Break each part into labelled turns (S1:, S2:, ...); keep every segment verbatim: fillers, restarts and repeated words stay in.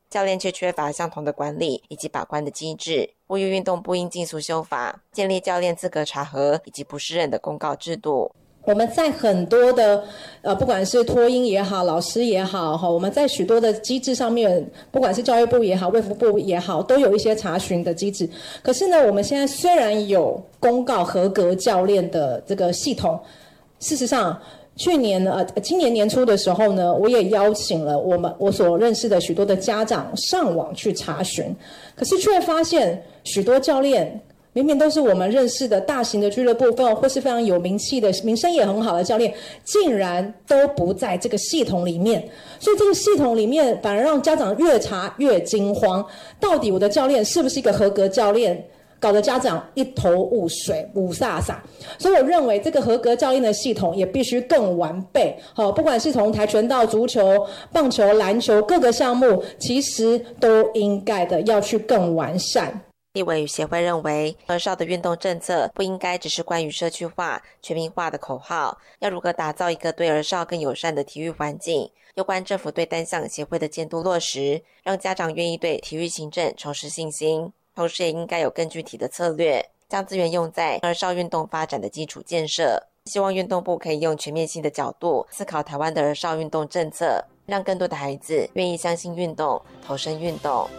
S1: 教练却缺乏相同的管理以及把关的机制，呼吁运动部应尽速修法，建立教练资格查核以及不适任的公告制度。
S2: 我们在很多的呃，不管是托婴也好，老师也好，哈，我们在许多的机制上面，不管是教育部也好，卫福部也好，都有一些查询的机制。可是呢，我们现在虽然有公告合格教练的这个系统，事实上，去年呃，今年年初的时候呢，我也邀请了我们我所认识的许多的家长上网去查询，可是却发现许多教练。明明都是我们认识的大型的俱乐部或是非常有名气的名声也很好的教练，竟然都不在这个系统里面，所以这个系统里面反而让家长越查越惊慌，到底我的教练是不是一个合格教练，搞得家长一头雾水雾煞煞。所以我认为这个合格教练的系统也必须更完备，好，不管是从跆拳道、足球、棒球、篮球各个项目，其实都应该的要去更完善。
S1: 立委与协会认为，儿少的运动政策不应该只是关于社区化、全民化的口号，要如何打造一个对儿少更友善的体育环境，有关政府对单项协会的监督落实，让家长愿意对体育行政重拾信心，同时也应该有更具体的策略，将资源用在儿少运动发展的基础建设。希望运动部可以用全面性的角度思考台湾的儿少运动政策，让更多的孩子愿意相信运动，投身运动。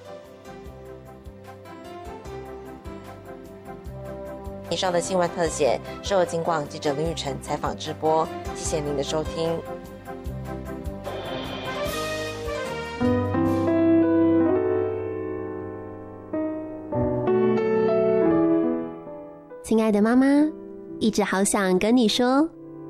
S1: 以上的新闻特写是由警广记者林玉成采访直播，谢谢您的收听。
S3: 亲爱的妈妈，一直好想跟你说，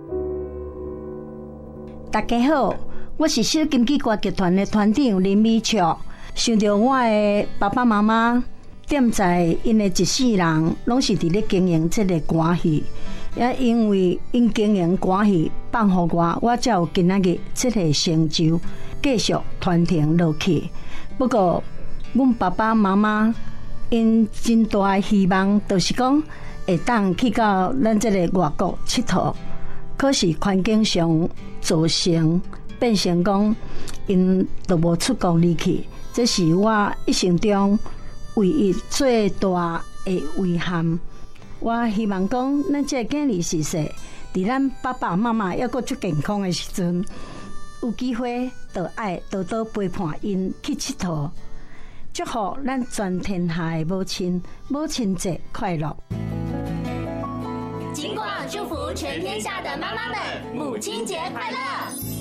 S4: 大家好，我是小金鸡歌剧团的团长林美巧。想到我的爸爸妈妈踮在因的一世人拢是伫咧经营这个歌戏，也因为因经营歌戏放互我，我才有今仔日这个成就，继续传承落去。不过，阮爸爸妈妈因真大的希望，就是讲会当去到咱这个外国佚佗，可是环境上造成变成讲因都无出国离去，这是我一生中唯一最大的遗憾。我希望讲，咱这个囝儿是说，伫咱爸爸妈妈还阁足健康的时阵，有机会就爱多多陪伴因去佚佗。祝福咱全天下的母亲母亲节快乐！
S5: 警广祝福全天下的妈妈们，母亲节快乐！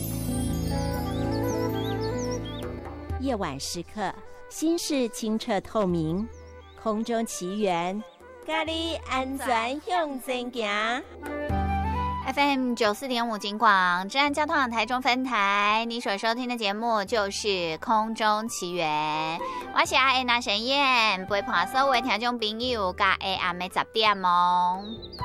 S6: 夜晚时刻，心事清澈透明，空中奇缘，咖喱安全向前行。
S7: F M 九四点五警广治安交通网台中分台，你所收听的节目就是空中奇缘。我是阿 A 那神燕，陪伴所有的听众朋友，甲下暗的十点哦。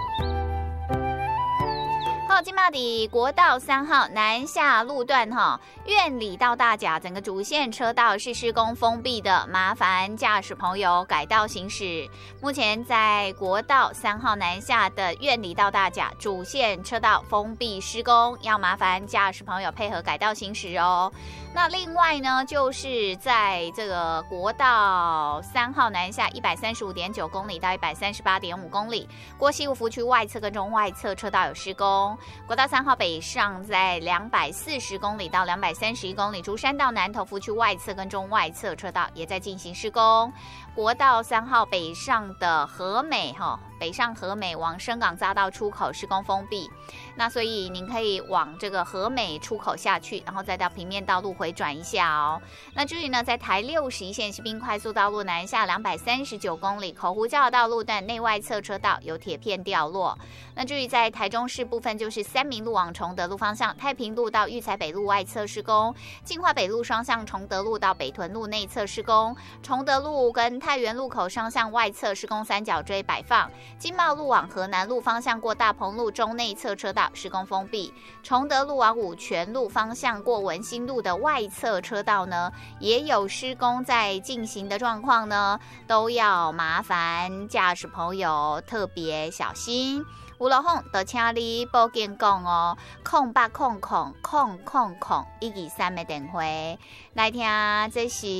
S7: 好，今嘛的国道三号南下路段哈，苑里到大甲整个主线车道是施工封闭的，麻烦驾驶朋友改道行驶。目前在国道三号南下的苑里到大甲主线车道封闭施工，要麻烦驾驶朋友配合改道行驶哦。那另外呢，就是在这个国道三号南下一百三十五点九公里到一百三十八点五公里，过西五福区外侧跟中外侧车道有施工。国道三号北上在两百四十公里到两百三十一公里，竹山到南投福区外侧跟中外侧车道也在进行施工。国道三号北上的和美哈，北上和美往深港匝道出口施工封闭，那所以您可以往这个和美出口下去，然后再到平面道路回转一下哦。那至于呢，在台六十一线西滨快速道路南下两百三十九公里，口湖交流道路段内外侧车道有铁片掉落。那至于在台中市部分，就是三民路往崇德路方向，太平路到育才北路外侧施工，进化北路双向崇德路到北屯路内侧施工，崇德路跟太原路口双向外侧施工三角锥摆放，金茂路往河南路方向过大鹏路中内侧车道施工封闭，崇德路往五权路方向过文心路的外侧车道呢，也有施工在进行的状况呢，都要麻烦驾驶朋友特别小心。有路况就请你报警讲哦，空八空空空空空一二三的电话来听，这是。